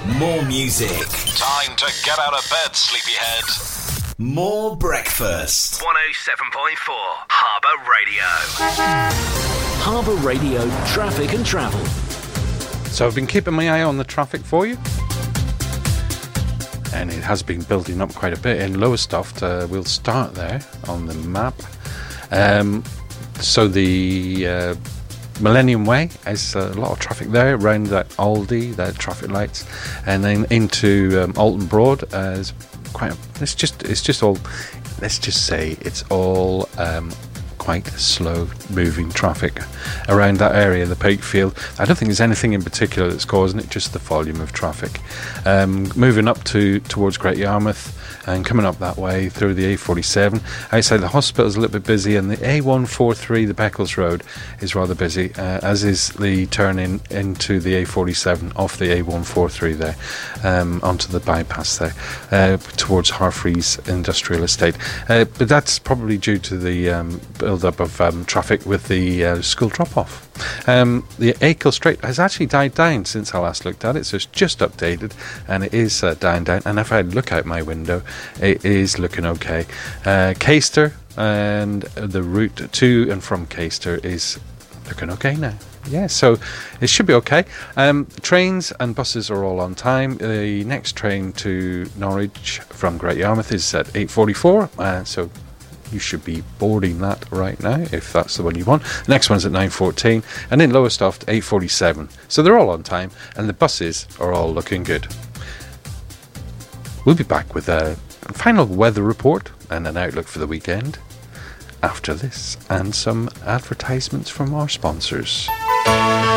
More music. Time to get out of bed, sleepyhead. More breakfast. 107.4 Harbour Radio. Harbour Radio Traffic and Travel. So I've been keeping my eye on the traffic for you. And it has been building up quite a bit in Lowestoft. We'll start there on the map. So the Millennium Way has a lot of traffic there around that Aldi, the traffic lights, and then into Alton Broad. It's just all quite slow moving traffic around that area, the Pakefield. I don't think there's anything in particular that's causing it, just the volume of traffic. Moving up towards Great Yarmouth and coming up that way through the A47. Outside the hospital is a little bit busy, and the A143, the Beccles Road, is rather busy, as is the turn into the A47 off the A143 there, onto the bypass there, towards Harfreys Industrial Estate. But that's probably due to the build-up of traffic with the school drop-off. The Achill Strait has actually died down since I last looked at it, so it's just updated, and it is dying down. And if I look out my window, it is looking okay. Caister and the route to and from Caister is looking okay now. Yeah, so it should be okay. Trains and buses are all on time. The next train to Norwich from Great Yarmouth is at 8:44, so you should be boarding that right now if that's the one you want. The next one's at 9:14, and in Lowestoft 8:47. So they're all on time, and the buses are all looking good. We'll be back with a final weather report and an outlook for the weekend after this, and some advertisements from our sponsors.